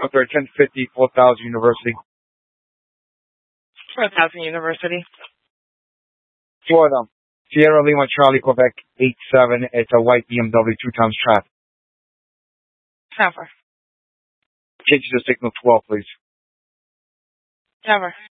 Up there, 1050, 4000 University. 4000 University. Florida. Sierra Lima Charlie Quebec 87. It's a white BMW 2 times trap. Never. Change the signal 12, please. Never.